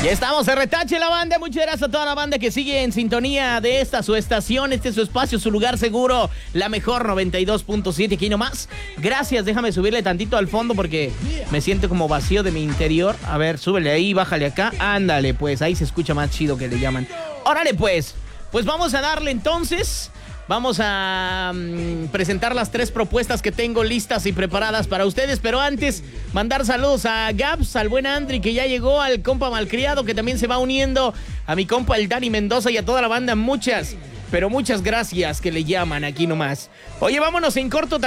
Ya estamos de retache la banda. Muchas gracias a toda la banda que sigue en sintonía de esta su estación, este es su espacio, su lugar seguro, la mejor 92.7 aquí nomás. Gracias, déjame subirle tantito al fondo porque me siento como vacío de mi interior. A ver, súbele ahí, bájale acá. Ándale, pues, ahí se escucha más chido que le llaman. Órale, pues vamos a darle entonces. Vamos a presentar las 3 propuestas que tengo listas y preparadas para ustedes. Pero antes, mandar saludos a Gaps, al buen Andri que ya llegó, al compa Malcriado que también se va uniendo, a mi compa el Dani Mendoza y a toda la banda. Muchas, pero muchas gracias que le llaman aquí nomás. Oye, vámonos en corto.